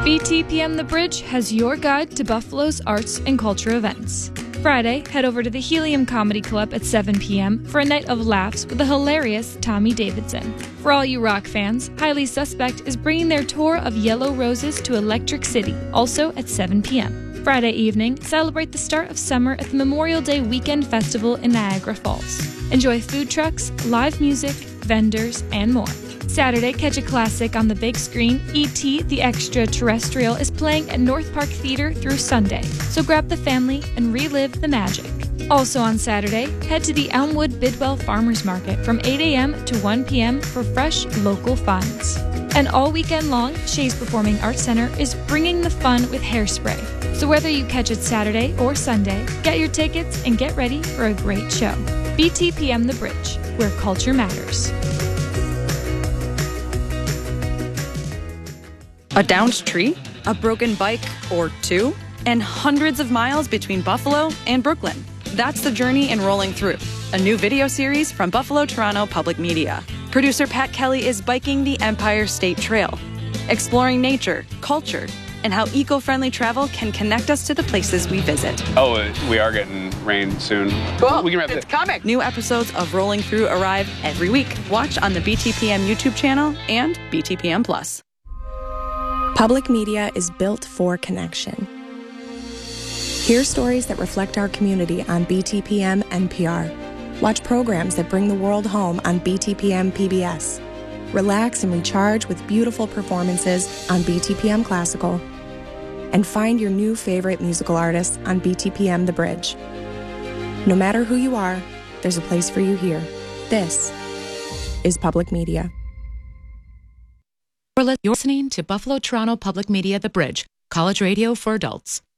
BTPM The Bridge has your guide to Buffalo's arts and culture events. Friday, head over to the Helium Comedy Club at 7 p.m. for a night of laughs with the hilarious Tommy Davidson. For all you rock fans, Highly Suspect is bringing their tour of Yellow Roses to Electric City, also at 7 p.m. Friday evening, celebrate the start of summer at the Memorial Day Weekend Festival in Niagara Falls. Enjoy food trucks, live music, vendors, and more. Saturday, catch a classic on the big screen. E.T. the Extraterrestrial is playing at North Park Theater through Sunday, so grab the family and relive the magic. Also on Saturday, head to the Elmwood Bidwell Farmers Market from 8 a.m. to 1 p.m. for fresh local finds. And all weekend long, Shays Performing Arts Center is bringing the fun with Hairspray. So whether you catch it Saturday or Sunday, get your tickets and get ready for a great show. BTPM The Bridge, where culture matters. A downed tree, a broken bike or two, and hundreds of miles between Buffalo and Brooklyn. That's the journey in Rolling Through, a new video series from Buffalo Toronto Public Media. Producer Pat Kelly is biking the Empire State Trail, exploring nature, culture, and how eco-friendly travel can connect us to the places we visit. Oh, we are getting rain soon. Cool. We can wrap it's it. Coming. New episodes of Rolling Through arrive every week. Watch on the BTPM YouTube channel and BTPM Plus. Public media is built for connection. Hear stories that reflect our community on BTPM NPR. Watch programs that bring the world home on BTPM PBS. Relax and recharge with beautiful performances on BTPM Classical. And find your new favorite musical artists on BTPM The Bridge. No matter who you are, there's a place for you here. This is public media. You're listening to Buffalo Toronto Public Media The Bridge, college radio for adults.